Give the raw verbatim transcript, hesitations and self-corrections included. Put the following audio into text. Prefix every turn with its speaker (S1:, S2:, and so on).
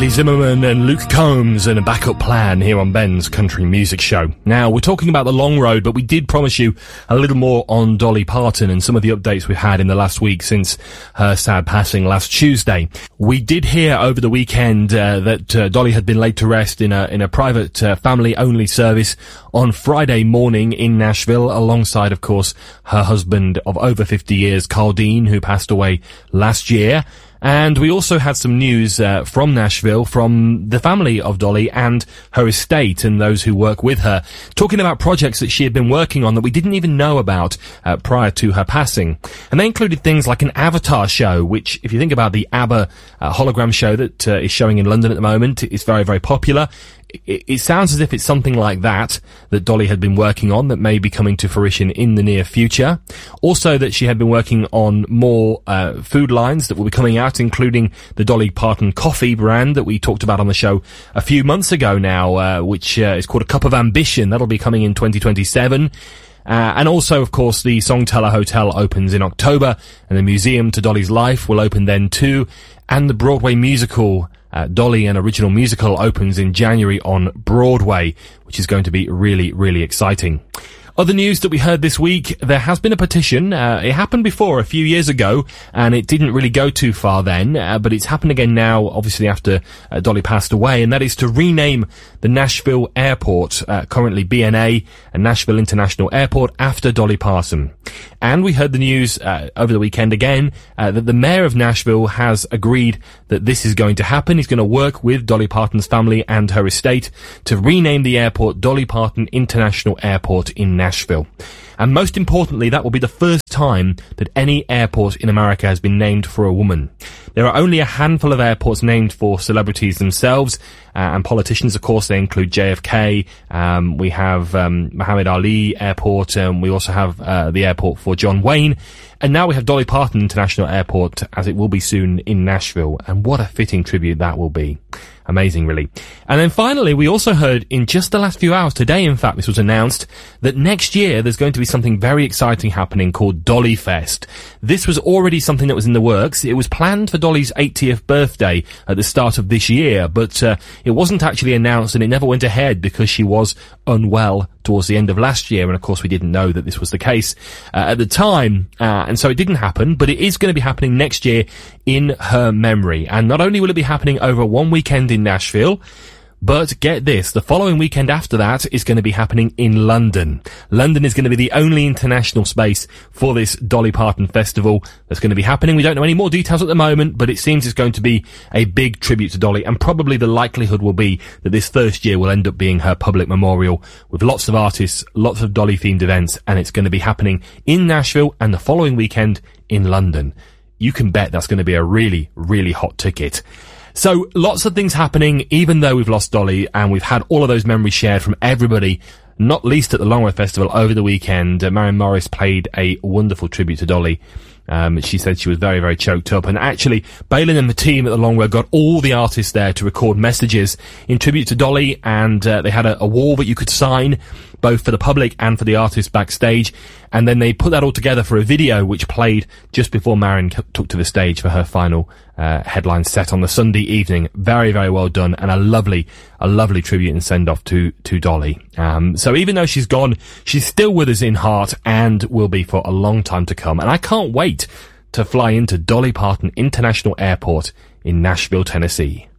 S1: Billy Zimmerman and Luke Combs and A Backup Plan here on Ben's Country Music Show. Now, we're talking about the long road, but we did promise you a little more on Dolly Parton and some of the updates we've had in the last week since her sad passing last Tuesday. We did hear over the weekend uh, that uh, Dolly had been laid to rest in a in a private uh, family-only service on Friday morning in Nashville, alongside, of course, her husband of over fifty years, Carl Dean, who passed away last year. And we also had some news uh, from Nashville, from the family of Dolly and her estate and those who work with her, talking about projects that she had been working on that we didn't even know about uh, prior to her passing. And they included things like an Avatar show, which, if you think about the ABBA uh, hologram show that uh, is showing in London at the moment, is very, very popular. It, it sounds as if it's something like that that Dolly had been working on that may be coming to fruition in the near future. Also that she had been working on more uh, food lines that will be coming out, including the Dolly Parton coffee brand that we talked about on the show a few months ago now, uh, which uh, is called A Cup of Ambition. That'll be coming in twenty twenty-seven. Uh, and also, of course, the Songteller Hotel opens in October, and the Museum to Dolly's Life will open then too, and the Broadway musical Uh, Dolly, an original musical, opens in January on Broadway, which is going to be really, really exciting. Other news that we heard this week, there has been a petition. Uh, it happened before, a few years ago, and it didn't really go too far then, uh, but it's happened again now, obviously after uh, Dolly passed away, and that is to rename the Nashville Airport, uh, currently B N A, and Nashville International Airport, after Dolly Parton. And we heard the news uh, over the weekend again uh, that the mayor of Nashville has agreed that this is going to happen. He's going to work with Dolly Parton's family and her estate to rename the airport Dolly Parton International Airport in Nashville. And most importantly, that will be the first time that any airport in America has been named for a woman. There are only a handful of airports named for celebrities themselves, uh, and politicians, of course. They include J F K, um, we have um, Muhammad Ali Airport, and we also have uh, the airport for John Wayne. And now we have Dolly Parton International Airport, as it will be soon in Nashville. And what a fitting tribute that will be. Amazing, really. And then finally, we also heard in just the last few hours, today in fact, this was announced, that next year there's going to be something very exciting happening called Dolly Fest. This was already something that was in the works. It was planned for Dolly's eightieth birthday at the start of this year, but uh, it wasn't actually announced, and it never went ahead because she was unwell towards the end of last year, and of course we didn't know that this was the case uh, at the time, uh, and so it didn't happen, but it is going to be happening next year in her memory. And not only will it be happening over one weekend in Nashville, but get this, the following weekend after that is going to be happening in London. London is going to be the only international space for this Dolly Parton festival that's going to be happening. We don't know any more details at the moment, but it seems it's going to be a big tribute to Dolly, and probably the likelihood will be that this first year will end up being her public memorial with lots of artists, lots of Dolly-themed events, and it's going to be happening in Nashville and the following weekend in London. You can bet that's going to be a really, really hot ticket. So, lots of things happening, even though we've lost Dolly, and we've had all of those memories shared from everybody, not least at the Long Road Festival over the weekend. Uh, Maren Morris played a wonderful tribute to Dolly. Um, she said she was very, very choked up. And actually, Balin and the team at the Long Road got all the artists there to record messages in tribute to Dolly, and uh, they had a, a wall that you could sign, both for the public and for the artists backstage. And then they put that all together for a video which played just before Maren c- took to the stage for her final uh, headline set on the Sunday evening. Very, very well done, and a lovely, a lovely tribute and send-off to, to Dolly. Um, so even though she's gone, she's still with us in heart and will be for a long time to come. And I can't wait to fly into Dolly Parton International Airport in Nashville, Tennessee.